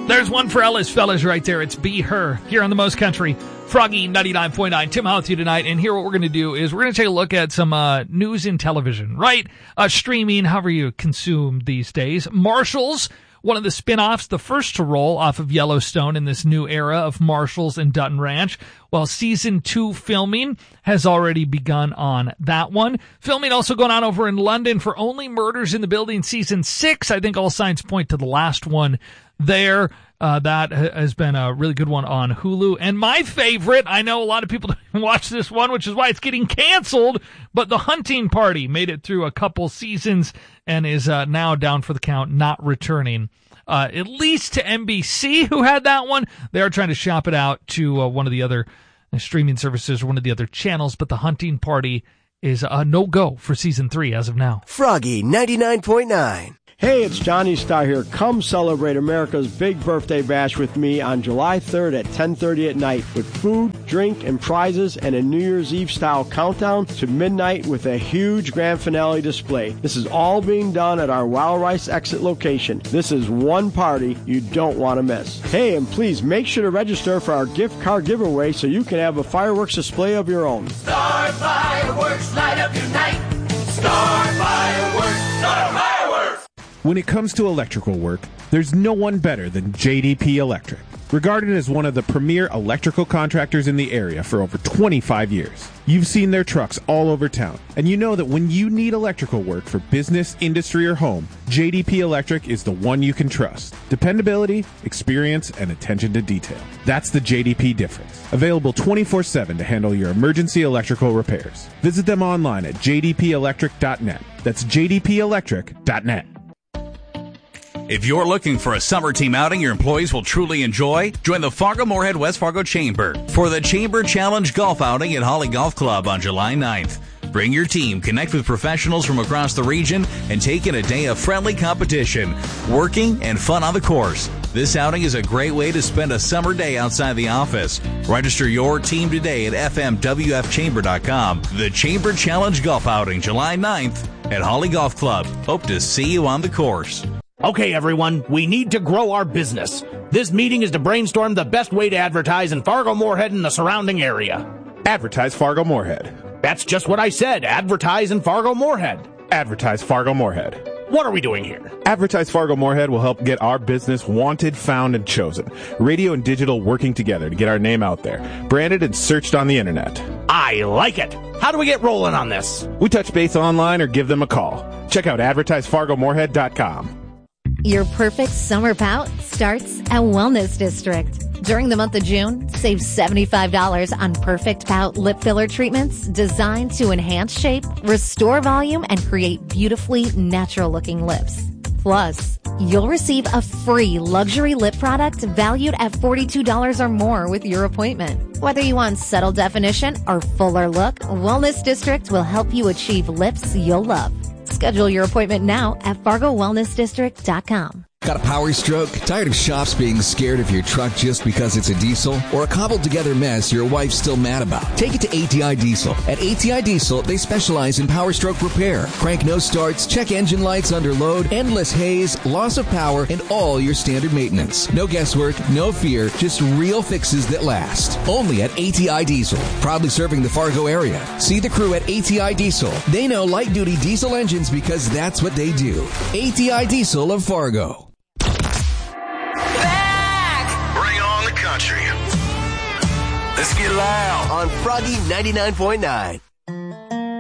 There's one for Ellis fellas right there. It's Be Her here on the Most Country. Froggy 99.9. Tim out with you tonight. And here what we're going to do is we're going to take a look at some news in television, right? Streaming, however you consume these days. Marshals, one of the spin-offs, the first to roll off of Yellowstone in this new era of Marshals and Dutton Ranch. Well, season 2 filming has already begun on that one. Filming also going on over in London for Only Murders in the Building season 6. I think all signs point to the last one there. That has been a really good one on Hulu. And my favorite, I know a lot of people don't watch this one, which is why it's getting canceled, but The Hunting Party made it through a couple seasons and is now down for the count, not returning. At least to NBC, who had that one. They are trying to shop it out to one of the other streaming services or one of the other channels, but The Hunting Party is a no-go for season 3 as of now. Froggy 99.9. Hey, it's Johnny Starr here. Come celebrate America's big birthday bash with me on July 3rd at 10:30 at night with food, drink, and prizes and a New Year's Eve-style countdown to midnight with a huge grand finale display. This is all being done at our Wild Rice exit location. This is one party you don't want to miss. Hey, and please make sure to register for our gift card giveaway so you can have a fireworks display of your own. Star Fireworks, light up your night. Star Fireworks, Star Fireworks. When it comes to electrical work, there's no one better than JDP Electric. Regarded as one of the premier electrical contractors in the area for over 25 years. You've seen their trucks all over town, and you know that when you need electrical work for business, industry, or home, JDP Electric is the one you can trust. Dependability, experience, and attention to detail. That's the JDP difference. Available 24/7 to handle your emergency electrical repairs. Visit them online at jdpelectric.net. That's jdpelectric.net. If you're looking for a summer team outing your employees will truly enjoy, join the Fargo-Moorhead West Fargo Chamber for the Chamber Challenge Golf Outing at Holly Golf Club on July 9th. Bring your team, connect with professionals from across the region, and take in a day of friendly competition, working, and fun on the course. This outing is a great way to spend a summer day outside the office. Register your team today at fmwfchamber.com. The Chamber Challenge Golf Outing, July 9th at Holly Golf Club. Hope to see you on the course. Okay, everyone, we need to grow our business. This meeting is to brainstorm the best way to advertise in Fargo-Moorhead and the surrounding area. Advertise Fargo-Moorhead. That's just what I said. Advertise in Fargo-Moorhead. Advertise Fargo-Moorhead. What are we doing here? Advertise Fargo-Moorhead will help get our business wanted, found, and chosen. Radio and digital working together to get our name out there. Branded and searched on the internet. I like it. How do we get rolling on this? We touch base online or give them a call. Check out advertisefargomoorhead.com. Your perfect summer pout starts at Wellness District. During the month of June, save $75 on Perfect Pout lip filler treatments designed to enhance shape, restore volume, and create beautifully natural-looking lips. Plus, you'll receive a free luxury lip product valued at $42 or more with your appointment. Whether you want subtle definition or fuller look, Wellness District will help you achieve lips you'll love. Schedule your appointment now at FargoWellnessDistrict.com. Got a power stroke? Tired of shops being scared of your truck just because it's a diesel? Or a cobbled together mess your wife's still mad about? Take it to ATI Diesel. At ATI Diesel, they specialize in power stroke repair, crank no starts, check engine lights under load, endless haze, loss of power, and all your standard maintenance. No guesswork, no fear, just real fixes that last. Only at ATI Diesel. Proudly serving the Fargo area. See the crew at ATI Diesel. They know light-duty diesel engines because that's what they do. ATI Diesel of Fargo. Country. Let's get loud on Froggy 99.9.